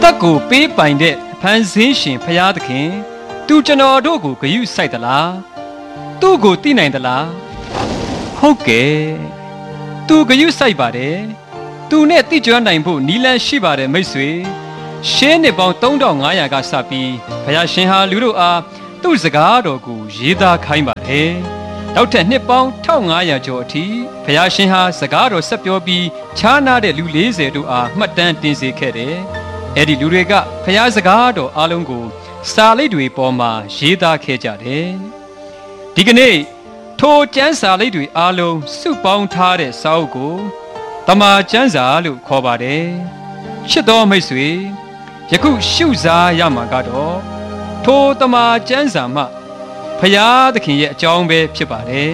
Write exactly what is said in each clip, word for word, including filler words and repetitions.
သက်ကိုပေးပိုင်တဲ့ဖန်ဆင်းရှင်ဖရာသခင်သူကျွန်တော်တို့ကိုဂရုစိုက်သလားသူ့ကိုသိနိုင်သလားဟုတ်ကဲ့သူဂရုစိုက်ပါတယ်သူနဲ့သိကြွနိုင်ဖို့နီလန်းရှိပါတယ်မိတ်ဆွေရှင်းနှစ်ပေါင်းသုံးထောင်ငါးရာကစပြီးဘုရားရှင်ဟာလူတို့အားသူ့စကားတော်ကိုရေးသားခိုင်းပါတယ်နောက်ထပ်နှစ်ပေါင်းတစ်ထောင်ငါးရာကျော်အထိဘုရားရှင်ဟာစကားတော်ဆက်ပြောပြီးခြားနာတဲ့လူလေးဆယ်တို့အားမှတ်တမ်းတင်စေခဲ့တယ်အဲ့ဒီလူတွေကဘုရားစကားတော်အားလုံးကိုစာလိပ်တွေပေါ်မှာရေးသားခဲ့ကြတယ်ဒီကနေ့ထိုကျမ်းစာလိပ်တွေအားလုံးစုပေါင်းထားတဲ့စာအုပ်ကိုတမန်ကျမ်းစာလို့ခေါ်ပါတယ်ချစ်တော်မိတ်ဆွေယခုရှုစားရမှာကတော့ထိုတမန်ကျမ်းစာမှဖရာသခင်ရဲ့အကြောင်းပဲဖြစ်ပါတယ်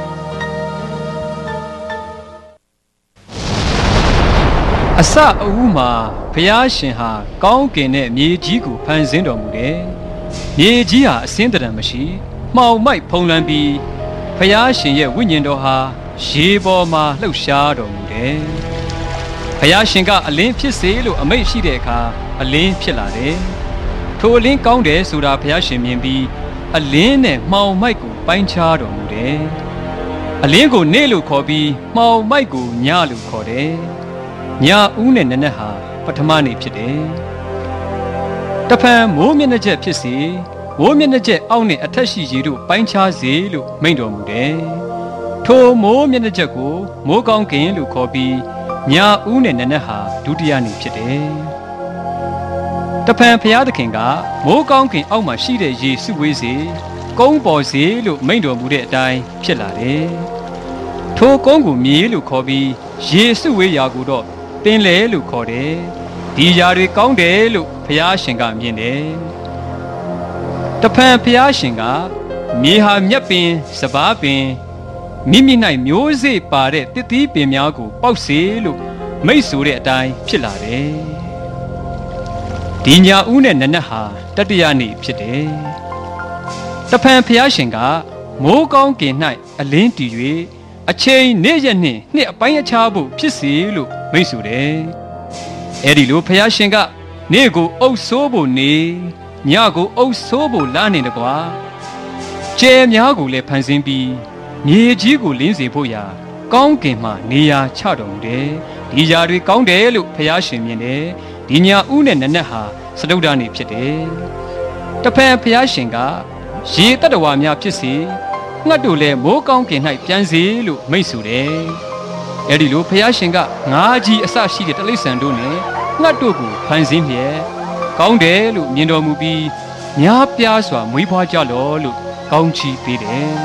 အစအဦးမှာဖရာရှင်ဟာကောင်းကင်နဲ့မြေကြီးကိုဖန်ဆင်းတော်မူတယ်မြေကြီးဟာအစင်းတရံမရှိမှောင်မိုက်ဖုံးလွှမ်းပြီးဖရာရှင်ရဲ့ဝိညာဉ်တော်ဟာရေပေါ်မှာလှုပ်ရှားတော်မူတယ်။ဖရာရှင်ကအလင်းဖြစ်စေလို့အမိန့်ရှိတဲ့အခါအလင်းဖြစ်လာတယ်။ထိုအလင်းကောင်းတယ်ဆိုတာဖရာရှင်မြင်ပြီးအလင်းနဲ့မှောင်မိုက်ကိုပိုင်းခြားတော်မူတယ်။အလင်းကိုနေ့လို့ခေါ်ပြီးမှောင်မိုက်ကိုညလို့ခေါ်တယ်။ညဦးနဲ့နနက်ဟာပထမနေ့ဖြစ်တယ်။တဖန်မိုးမျက်နှာချက်ဖြစ်စေမိုးမျက်နှာချက်အောက်နဲ့အထက်ရှိရေတို့ပိုင်းခြားစေလို့မိန့်တော်မူတယ်။ထိုမိုးမျက်နှာချက်ကိုမိုးကောင်းကင်လို့ခေါ်ပြီးညဦးနဲ့နနက်ဟာဒုတိယနေ့ဖြစ်တယ်။တဖန်ဘုရားသခင်ကမိုးကောင်းကင်အောက်မှာရှိတဲ့ရေစုဝေးစေကုန်းပေါ်စေလို့မိန့်တော်မူတဲ့အတိုင်းဖြစ်လာတယ်။ထိုကုန်းကိုမြေလို့ခေါ်ပြီးရေစုဝေးရာကိုတော့ပင်လယ်လို့ခေါ်တယ်။ဒီຢာတွေကောင်းတယ်လို့ဘုရားရှင်ကမြင်တယ်။တဖန်ဘုရားရှင်ကမြေဟာမြက်ပင်စပါးပင်မိမိ၌မျိုးစေ့ပါတဲ့တစ်သီးပင်များကိုပေါက်စေလို့မိတ်ဆိုတဲ့အတိုင်းဖြစ်လာတယ်။ဒီညဦးနဲ့နနက်ဟာတတိယနေ့ဖြစ်တယ်။တဖန်ဘုရားရှင်ကမိုးကောင်းကင်၌အလင်းတည်၍အချိန်နေ့ရက်နှင့်နှစ်အပိုင်းအခြားဖို့ဖြစ်စေလို့မိတ်ဆိုတယ်။အဲဒီလိုဘုရားရှင်ကနေ့ကိုအုပ်ဆိုးဖို့နေညကိုအုပ်ဆိုးဖို့လာနေတကွာကျဲများကိုလည်းဖန်ဆင်းပြီးမြေကြီးကိုလင်းစေဖို့ရာကောင်းကင်မှနေရာချတော်မူတယ်ဒီຢာတွေကောင်းတယ်လို့ဘုရားရှင်မြင်တယ်ဒီညဦးနဲ့နနက်ဟာစတုဒ္ဓနေ့ဖြစ်တယ်တဖန်ဘုရားရှင်ကရေတတ္တဝါများဖြစ်စေငှက်တို့လည်းမိုးကောင်းကင်၌ပြန်စေလို့မိန့်ဆိုတယ်အဲဒီလိုဘုရားရှင်ကငါးကြီးအစရှိတဲ့တိရစ္ဆာန်တို့နဲ့ငှက်တို့ကိုဖန်ဆင်းလျက်ကောင်းတယ်လို့မြင်တော်မူပြီးများပြားစွာမွေးဖွားကြလော့လို့ကောင်းချီးပေးတယ်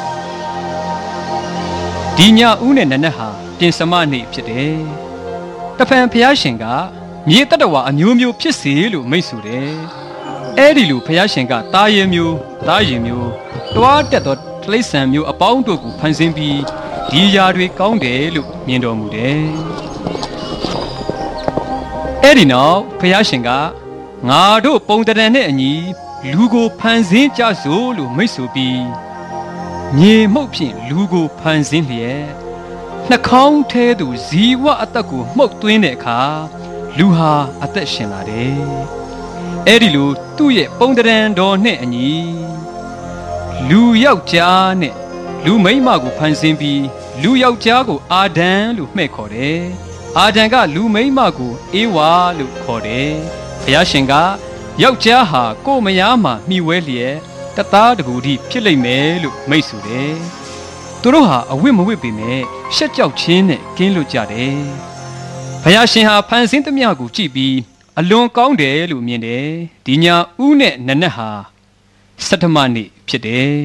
ဒီညဦးနဲ့နနက်ဟာပြင်စမနေ့ဖြစ်တယ်တဖန်ဘုရားရှင်ကမြေတတ္တဝါအမျိုးမျိုးဖြစ်စေလို့မိန့်ဆိုတယ်အဲ့ဒီလိုဘုရားရှင်ကသားရည်မျိုးသားရည်မျိုးတွားတက်သောတိရစ္ဆာန်မျိုးအပေါင်းတို့ကိုဖန်ဆင်းပြီးဒီຢာတွေကောင်းတယ်လို့မြင်တော်မူတယ်အဲ့ဒီနောက်ဘုရားရှင်ကငါတို့ပုံတံနဲ့အညီလူကိုဖန်ဆင်းကြစို့လို့မိတ်ဆိုပြီးမြေမှုတ်ဖြင့်လူကိုဖန်ဆင်းလျက်နှာခေါင်းထဲသို့ဇီဝအသက်ကိုမှုတ်သွင်းတဲ့အခါလူဟာအသက်ရှင်လာတယ်။အဲ့ဒီလိုသူ့ရဲ့ပုံတံတော်နဲ့အညီလူယောက်ျားနဲ့လူမိန်းမကိုဖန်ဆင်းပြီးလူယောက်ျားကိုအာဒံလို့မှဲ့ခေါ်တယ်။အာဒံကလူမိန်းမကိုအေဝါလို့ခေါ်တယ်။ဘုရားရှင်ကယောက်ျားဟာကိုယ်မယားမှာမှီဝဲလျက်တသားတကူတည်းဖြစ်လိမ့်မယ်လို့မိတ်ဆိုတယ်။သူတို့ဟာအဝတ်မဝတ်ပေမဲ့ရှက်ကြောက်ခြင်းနဲ့ကင်းလွတ်ကြတယ်။ဘုရားရှင်ဟာဖန်ဆင်းသမျှကိုကြည့်ပြီးအလွန်ကောင်းတယ်လို့မြင်တယ်။ဒီညဦးနဲ့နနက်ဟာဆဋ္ဌမနေ့ဖြစ်တယ်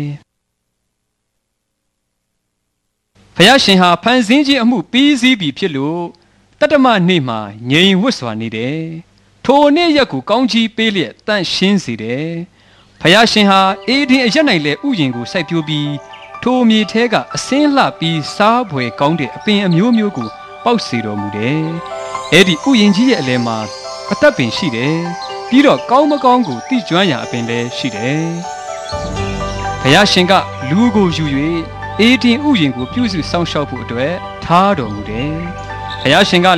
။ဘုရားရှင်ဟာဖန်ဆင်းခြင်းအမှုပြီးစီးပြီဖြစ်လို့တတ္တမနေ့မှာငြိမ်ဝတ်စွာနေတယ်။ထိုနေ့ရက်ကိုကောင်းချီးပေးလျက်တန့်ရှင်းစေတယ်။ဘုရားရှင်ဟာအေဒင်အရက်၌လည်းဥယျာဉ်ကိုစိုက်ပျိုးပြီးထိုမြေထဲကအစင်းလှပြီးစားဖွယ်ကောင်းတဲ့အပင်အမျိုးမျိုးကိုပေါက်စေတော်မူတယ်။အဲ့ဒီဥယျာဉ်ကြီးရဲ့အလယ်မှာအသက်ပင်ရှိတယ်။ပြီးတော့ကောင်းမကောင်းကိုသိကျွမ်းရာအပင်လည်းရှိတယ်။ဘုရားရှင်ကလူကိုယူ၍အေဒင်ဥယျာဉ်ကိုပြုစုစောင့်ရှောက်ဖို့အတွက်ထားတော်မူတယ်။ဘုရားရှင်ကလည်း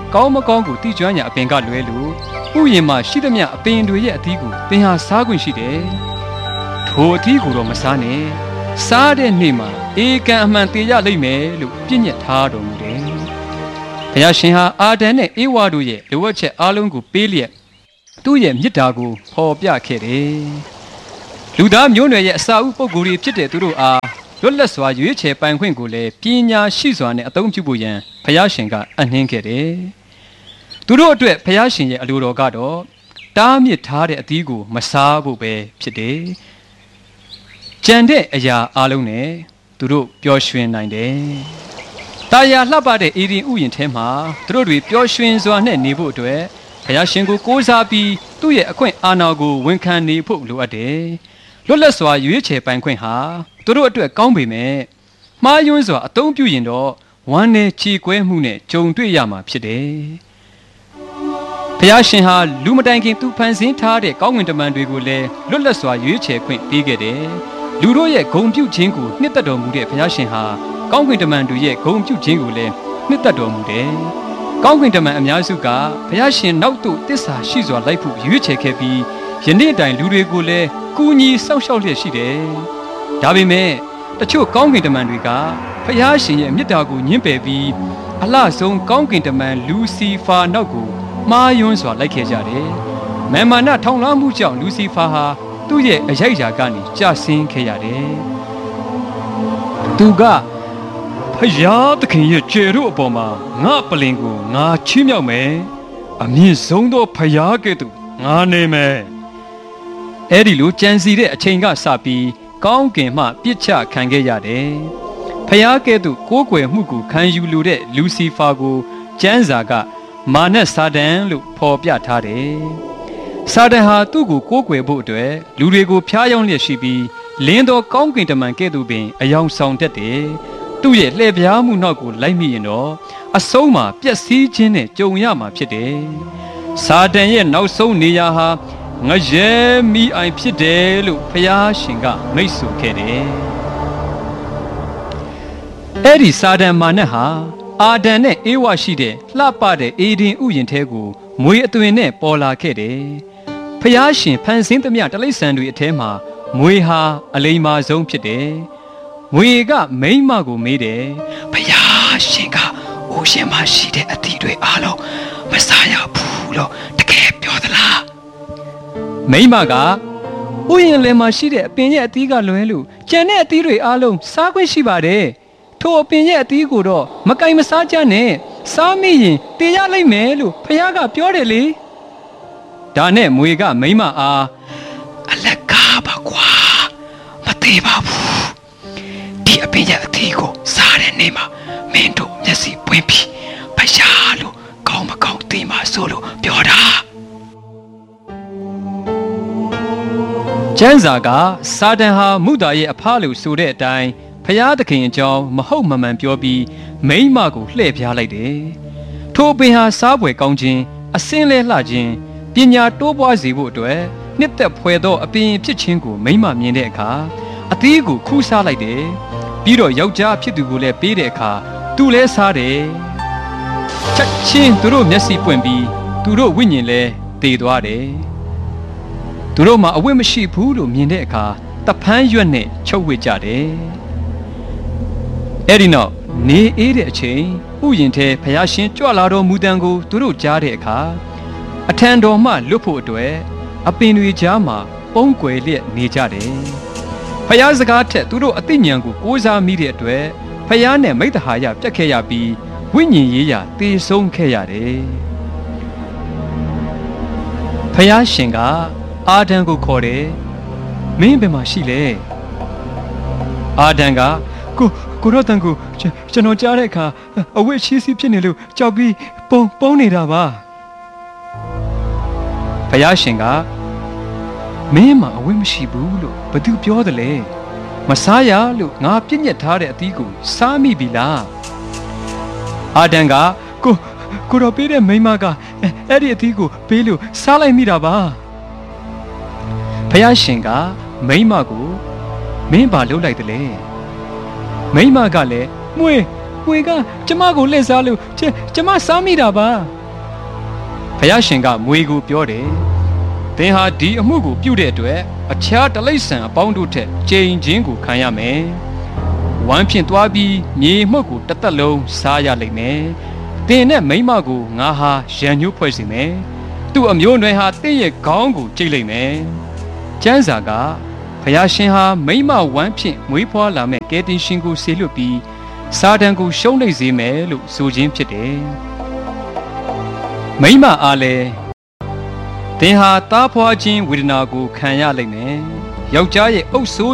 ကောင်းမကောင်းကိုတိကျွမ်းညာအပင်ကလွဲလို့ဥယျာဉ်မှာရှိသမျှအပင်တွေရဲ့အသီးကိုသင်ဟာစားခွင့်ရှိတယ်ထိုအသီးကိုတော့မစားနဲ့စားတဲ့နေ့မှာအေကံအမှန်တေရလိမ့်မယ်လို့ပြည့်ညတ်ထားတော်မူတယ်ဘုရားရှင်ဟာအာဒံနဲ့အေဝါတို့ရဲ့လိုအပ်ချက်အားလုံးကိုပေးလျက်သူ့ရဲ့မေတ္တာကိုဖော်ပြခဲ့တယ်လူသားမျိုးနွယ်ရဲ့အစာဥပုဂ္ဂိုလ်တွေဖြစ်တဲ့သူတို့အားလွတ်လပ်စွာရွေးချယ်ပိုင်ခွင့်ကိုလည်းပညာရှိစွာနဲ့အသုံးပြုဖို့ရန်ဘုရားရှင်ကအနှင်းခဲ့တယ်သူတို့အတွက်ဘုရားရှင်ရဲ့အလိုတော်ကတော့တားမြစ်ထားတဲ့အသီးကိုမစားဖို့ပဲဖြစ်တယ်ကြံတဲ့အရာအလုံးနဲ့သူတို့ပျော်ရွှင်နိုင်တယ်တာယာလှပတဲ့အေဒီဥယျာဉ်ထဲမှာသူတို့တွေပျော်ရွှင်စွာနဲ့နေဖို့အတွက်ဘုရားရှင်ကိုကိုးစားပြီးသူ့ရဲ့အခွင့်အာဏာကိုဝန်ခံနေဖို့လိုအပ်တယ်လွတ်လပ်စွာရွေးချယ်ပိုင်ခွင့်ဟာသူတို့အတွက်ကောင်းပေမဲ့မှားယွင်းစွာအသုံးပြုရင်တော့ဝမ်းနဲ့ချီကွဲမှုနဲ့ကြုံတွေ့ရမှာဖြစ်တယ်ဘုရားရှင်ဟာလူမတိုင်ခင်သူဖန်ဆင်းထားတဲ့ကောင်းကင်တမန်တွေကိုလည်းလွတ်လပ်စွာရွေးချယ်ခွင့်ပေးခဲ့တယ်လူတို့ရဲ့ဂုဏ်ပြုခြင်းကိုနှစ်သက်တော်မူတဲ့ဘုရားရှင်ဟာကောင်းကင်တမန်တွေရဲ့ဂုဏ်ပြုခြင်းကိုလည်းနှစ်သက်တော်မူတယ်ကောင်းကင်တမန်အများစုကဘုရားရှင်နောက်သို့တစ္ဆာရှိစွာလိုက်ဖို့ရွေးချယ်ခဲ့ပြီးယနေ့တိုင်လူတွေကိုလည်းကူညီစောင့်ရှောက်လျက်ရှိတယ်။ဒါပေမဲ့တချို့ကောင်းကင်တမန်တွေကဘုရားရှင်ရဲ့မေတ္တာကိုညှင်းပယ်ပြီးအလှဆုံးကောင်းကင်တမန်လူစီဖာနောက်ကိုမှားယွင်းစွာလိုက်ခဲ့ကြတယ်။မာမာနထောင်လွှားမှုကြောင့်လူစီဖာဟာသူ့ရဲ့အရိုက်အရာကနေကျဆင်းခဲ့ရတယ်။သူကဖယားသခင်ရဲ့ကျေတို့အပေါ်မှာငါပလင်ကိုငါချီးမြှောက်မယ်အမြင့်ဆုံးသောဖယားကဲ့သို့ငါနေမယ်အဲ့ဒီလိုကြံစီတဲ့အချိန်ကစပြီးကောင်းကင်မှပြစ်ချခံခဲ့ရတယ်ဖယားကဲ့သို့ကိုးကွယ်မှုကိုခံယူလိုတဲ့လူစီဖာကိုကျမ်းစာကမာနစာတန်လို့ဖော်ပြထားတယ်စာတန်ဟာသူ့ကိုကိုးကွယ်ဖို့အတွက်လူတွေကိုဖျားယောင်းလျက်ရှိပြီးလင်းသောကောင်းကင်တမန်ကဲ့သို့ပင်အယောင်ဆောင်တတ်တယ်သူ့ရဲ့လှည့်ပြားမှုနောက်ကိုလိုက်မိရင်တော့အဆုံးမှာပျက်စီးခြင်းနဲ့ကြုံရမှာဖြစ်တယ်။စာတန်ရဲ့နောက်ဆုံးနေရာဟာငရဲမိအိုင်ဖြစ်တယ်လို့ဘုရားရှင်ကမိန့်ဆိုခဲ့တယ်။အဲ့ဒီစာတန်မာနဟာအာဒံနဲ့အေဝါရှိတဲ့လှပတဲ့အေဒင်ဥယျာဉ်ထဲကိုမွေအသွင်နဲ့ပေါ်လာခဲ့တယ်။ဘုရားရှင်ဖန်ဆင်းသမျှတိရစ္ဆာန်တွေအထဲမှာမွေဟာအလိမ္မာဆုံးဖြစ်တယ်။မွေကမိန်းမကိုမေးတယ်ဘုရားရှင်ကအိုရှင်မရှိတဲ့အသီးတွေအားလုံးမစားရဘူးလို့တကယ်ပြောသလားမိန်းမကဥယျာဉ်လယ်မှာရှိတဲ့အပင်ရဲ့အသီးကလွဲလို့ကျန်တဲ့အသီးတွေအားလုံးစားခွင့်ရှိပါတယ်ထိုအပင်ရဲ့အသီးကိုတော့မကင်မစားကြနဲ့စားမိရင်တေရလိမ့်မယ်လို့ဘုရားကပြောတယ်လေဒါနဲ့မွေကမိန်းမအားအလကားပါကွာမသေးပါဘူးဒီအပင်ရဲ့အသီးကိုစားတဲ့နေ့မှာမင်းတို့မျက်စိပွင့်ပြီးဖယားလို့ကောင်းမကောင်းသိမှဆိုလို့ပြောတာကျမ်းစာကစာတန်ဟာမုသာရဲ့အဖလို့ဆိုတဲ့အတိုင်းဖယားသခင်အကြောင်းမဟုတ်မမှန်ပြောပြီးမိန်းမကိုလှည့်ပြားလိုက်တယ်ထိုအပင်ဟာစားပွဲကောင်းခြင်းအစင်းလဲလှခြင်းပညာတိုးပွားစေဖို့အတွက်နှစ်သက်ဖွယ်သောအပင်ဖြစ်ခြင်းကိုမိန်းမမြင်တဲ့အခါအသီးကိုခူးစားလိုက်တယ်ပြီးတော့ယောက်ျားဖြစ်သူကိုလည်းပေးတဲ့အခါသူလည်းစားတယ်ချက်ချင်းသူတို့မျက်စိပွင့်ပြီးသူတို့ဝိညာဉ်လည်းတည်သွားတယ်သူတို့မှာအဝတ်မရှိဘူးလို့မြင်တဲ့အခါတဖန်းရွက်နဲ့ချုပ်ဝစ်ကြတယ်အဲ့ဒီနောက်နေအေးတဲ့အချိန်ဥယျာဉ်ထဲဘုရားရှင်ကြွလာတော်မူတံကိုသူတို့ကြားတဲ့အခါအထံတော်မှလွတ်ဖို့အတွက်အပင်တွေကြားမှာပုံကွယ်လျက်နေကြတယ်ဖယားစကားထက်သူတို့အသိဉာဏ်ကိုကိုးစားမိတဲ့အတွက်ဖယားနဲ့မိတ္တဟာယပြတ်ခဲ့ရပြီးဝိညာဉ်ရေးရာတည်ဆုံးခဲ့ရတယ်ဖယားရှင်ကအာဒံကိုခေါ်တယ်မင်းဘယ်မှာရှိလဲအာဒံကကိုကိုရောတန်ကိုကျွန်တော်ကြားတဲ့အခါအဝတ်ချီးစီးဖြစ်နေလို့ကြောက်ပြီးပုံပုံနေတာပါဖယားရှင်ကမင်းမှာအဝတ်မရှိဘူးလို့ဘသူပြောတယ်လဲမစားရလို့ငါပြည့်ညက်ထားတဲ့အသီးကိုစားမိပြီလားအာဒံကကိုကိုတော့ပေးတဲ့မိန်းမကအဲ့ဒီအသီးကိုပေးလို့စားလိုက်မိတာပါဖယားရှင်ကမိန်းမကိုမင်းဘာလုပ်လိုက်တယ်လဲမိန်းမကလည်းမွေမွေကကျမကိုလှည့်စားလို့ကျကျမစားမိတာပါဖယားရှင်ကမွေကိုပြောတယ်သင်ဟာဒီအမှုကိုပြုတဲ့အတွက်အခြားတလိษံအပေါင်းတို့ထက်ကြိမ်ချင်းကိုခံရမယ်ဝမ်းဖြင့်သွားပြီးမြေမှုတ်ကိုတစ်သက်လုံးစားရလိမ့်မယ်သင်နဲ့မိမကိုငါဟာရန်ညှိုးဖွဲ့စီမယ်သူ့အမျိုးနွယ်ဟာတင့်ရဲ့ခေါင်းကိုကြိတ်လိမ့်မယ်ကျမ်းစာကဖယားရှင်ဟာမိမဝမ်းဖြင့်မွေးဖွားလာမဲ့ကယ်တင်ရှင်ကိုဆေလွတ်ပြီးစာတန်ကိုရှုံးနိမ့်စေမယ်လို့ဆိုခြင်းဖြစ်တယ်မိမအားလည်းသင်ဟာသားဖွားခြင်းဝေဒနာကိုခံရလိမ့်မယ်ယောက်ျားရဲ့အုပ်ဆိုး